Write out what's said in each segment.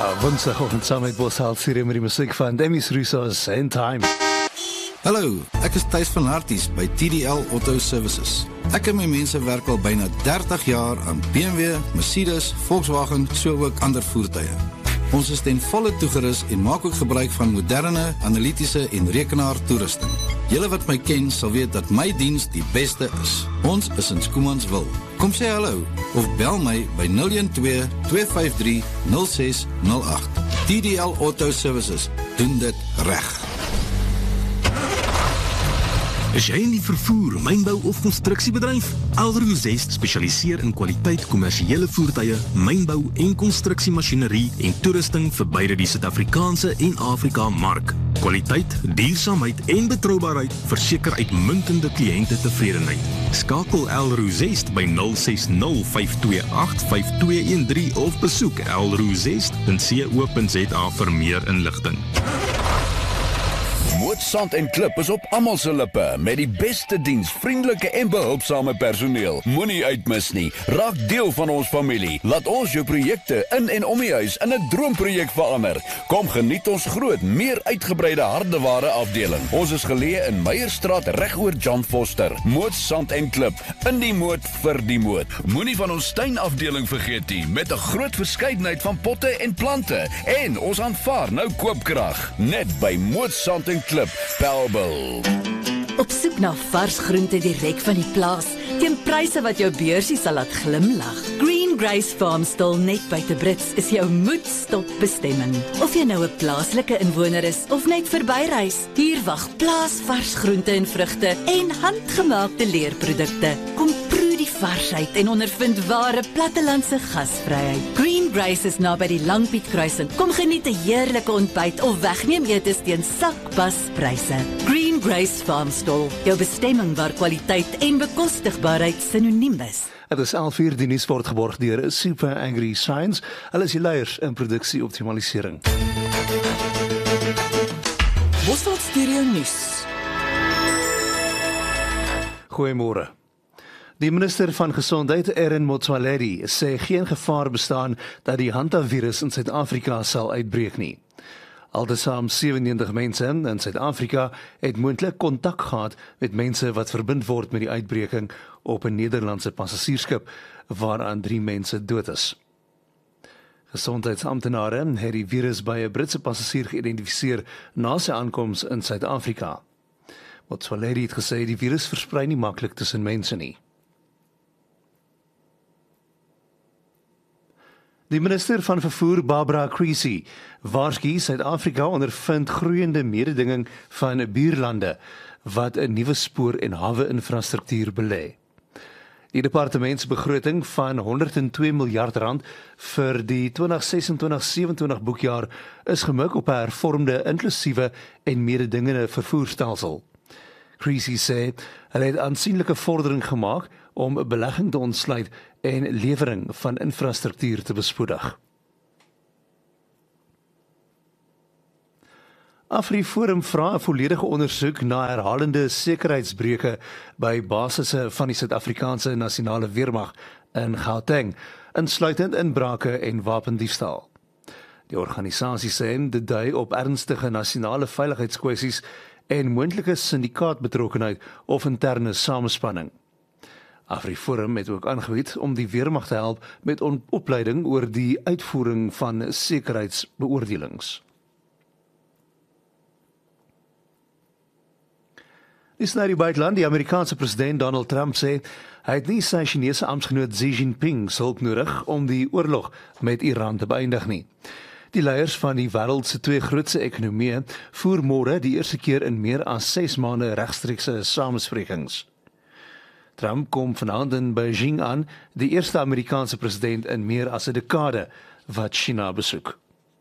Woensdagoggend saam met Boshaal Siri met die musiek van Demis Roussos en Time. Hallo, ek is Thys van Harties by TDL Auto Services. Ek en my mense werk al byna 30 jaar aan BMW, Mercedes, Volkswagen, so ook ander voertuie. Ons is ten volle toegerus en maak ook gebruik van moderne, analitiese en rekenaar toerusting. Julle wat my ken sal weet dat my diens die beste is. Ons is in Schoemansville. Kom sê hallo of bel my by 012-253-0608. TDL Auto Services doen dit reg. Is jy in die vervoer, mynbou of konstruksiebedryf? Alrose Zest spesialiseer in kwaliteit kommersiële voertuie, mynbou en konstruksiemasjinerie en toerusting vir beide die Suid-Afrikaanse en Afrika mark. Kwaliteit, duursaamheid en betroubaarheid verseker uitmuntende kliënte tevredenheid. Skakel Alrose Zest by 060-528-5213 of besoek alrosezest.co.za vir meer inligting. Moot Sand en Klip is op almal se lippe met die beste diens, vriendelike en behulpsame personeel. Moenie uitmis nie. Raak deel van ons familie. Laat ons jou projekte in en om die huis in 'n droomprojek verander. Kom geniet ons groot, meer uitgebreide hardeware afdeling. Ons is geleë in Meyerstraat regoor John Foster. Moot Sand en Klip, in die moot vir die moot. Moenie van ons tuinafdeling vergeet nie, met 'n groot verskeidenheid van potte en plante. En ons aanvaar nou koopkrag. Net by Moot Sand en Klip, Bellville. Op soek na vars groente direk van die plaas, teen pryse wat jou beursie sal laat glimlag. Green Grace Farmstall net buite Brits is jou moedstop bestemming. Of jy nou 'n plaaslike inwoner is of net verbyreis, hier wag plaasvars groente en vrugte en handgemaakte leerprodukte. Kom proe die varsheid en ondervind ware plattelandse gasvryheid. Green Grace is naby die Langpiet kruising. Kom geniet 'n heerlike ontbyt of wegneem etes teen sakpaspryse. Green Grace Farmstall, jou bestemming waar kwaliteit en bekostigbaarheid sinoniem is. Het is 11:00, die nuus word geborg deur Super Agri Science. Hulle is die leiers in produksie-optimalisering. Bosveld Stereo Nuus. Goeiemôre. Die minister van Gesondheid, Aaron Motsoaledi, sê geen gevaar bestaan dat die Hantavirus in Suid-Afrika sal uitbreek nie. Altesaam 97 mense in Suid-Afrika het moontlik kontak gehad met mense wat verbind word met die uitbreking op 'n Nederlandse passasiersskip waaraan 3 mense dood is. Gesondheidsamptenare het die virus by 'n Britse passasier geïdentifiseer na sy aankoms in Suid-Afrika. Motsoaledi het gesê die virus versprei nie maklik tussen mense nie. Die minister van Vervoer, Barbara Creecy, waarsku Suid-Afrika ondervind groeiende mededinging van buurlande wat 'n nuwe spoor- en hawe-infrastruktuur belê. Die departementsbegroting van R102 miljard vir die 2026-27 boekjaar is gemik op 'n hervormde, inklusiewe en mededingende vervoerstelsel. Creecy sê hulle het aansienlike vordering gemaak om 'n belegging te ontsluit en lewering van infrastruktuur te bespoedig. AfriForum vra 'n volledige ondersoek na herhalende sekuriteitsbreuke by basisse van die Suid-Afrikaanse Nasionale Weermag in Gauteng, insluitend inbrake en wapendiefstal. Die organisasie sê dit dui op ernstige nasionale veiligheidskwessies en moontlike syndikaatbetrokkenheid of interne samespanning. AfriForum het ook aangebied om die weermag te help met opleiding oor die uitvoering van sekuriteitsbeoordelings. Dis nou die buiteland. Die Amerikaanse president Donald Trump sê hy het nie sy Chinese amptgenoot Xi Jinping se hulp nodig om die oorlog met Iran te beëindig nie. Die leiers van die wêreld se 2 grootste ekonomieë voer môre die eerste keer in meer as 6 maande regstreekse samesprekings. Trump kom vanaand in Beijing aan, die eerste Amerikaanse president in meer as 'n dekade wat China besoek.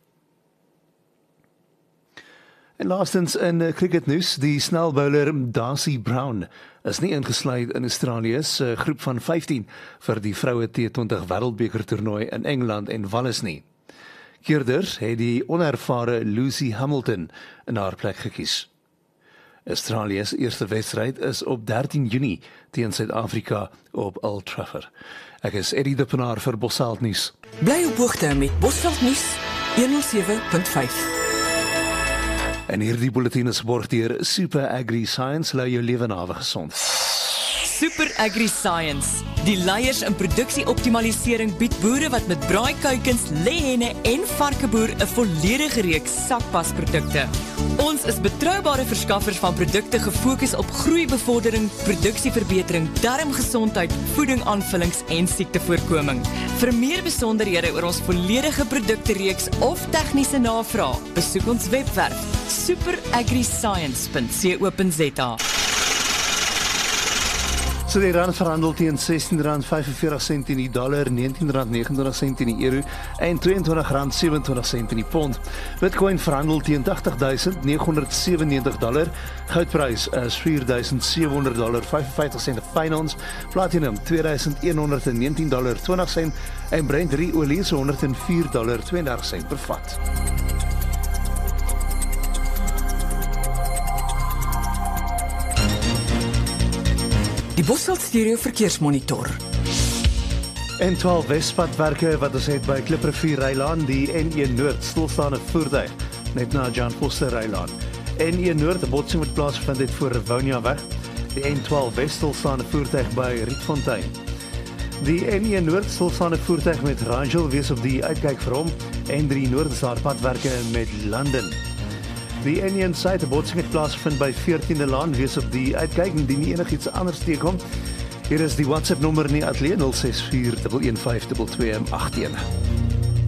En laastens in cricketnuus, die snelbowler Darcy Brown is nie ingesluit in Australië se groep van 15 vir die vroue T20 wêreldbeker toernooi in Engeland en Wales nie. Keerders het die onervare Lucy Hamilton in haar plek gekies. Australië se eerste wedstryd is op 13 Junie teen Suid-Afrika op Old Trafford. Ek is Eddie de Pinaar vir Bosveld nuus. Bly op hoogte met Bosveld nuus 107.5. En hierdie bulletin is geborg deur Super Agri Science, lou jou lewe nawe gesond. Super Agri Science. Die leiers in produksieoptimalisering bied boere wat met braaikuikens, lêhenne en varkeboer 'n volledige reeks sakpasprodukte. Ons is betroubare verskaffers van produkte gefokus op groeibevordering, produksieverbetering, darmgesondheid, voedingaanvullings en siektevoorkoming. Vir meer besonderhede oor ons volledige produktereeks of tegniese navraag, besoek ons webwerf superagriscience.co.za. So die rand verhandel teen R16.45 in die dollar, R19.29 in die euro en R22.27 in die pond. Bitcoin verhandel teen $80.997. Goudprys is $4.700.55 'n fyn ons. Platinum $2.119.20 en Brent olie is $104.32 per vat. Die Bosveld Stereo Verkeersmonitor. N12 Wespadwerke wat ons het by Kliprivier Rylaan, die N1 Noord stilstaande voertuig net na Jan Foster Rylaan. N1 Noord, 'n botsing met plaasgevind het voor Rivonia weg. Die N12 Wes stilstaande voertuig by Rietfontein. Die N1 Noord stilstaande voertuig met Rangel wees op die uitkyk vir hom. N3 Noord is daar padwerke met London. Die N1 Suid, 'n botsing het plaasgevind by 14de Laan, wees op die uitkyk indien enigiets anders teekom. Hier is die WhatsApp nommer in die ateljee 0641152281.